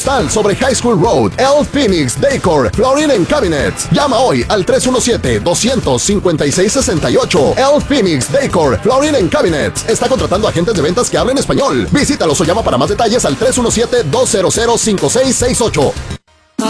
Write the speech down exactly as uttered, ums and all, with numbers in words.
postal sobre High School Road. El Phoenix Decor Flooring and Cabinets. Llama hoy al tres uno siete, dos cinco seis, seis ocho. El Phoenix Decor Flooring and Cabinets está contratando agentes de ventas que hablen español. Visítalos o llama para más detalles al tres uno siete, dos cero cero, cinco seis seis ocho.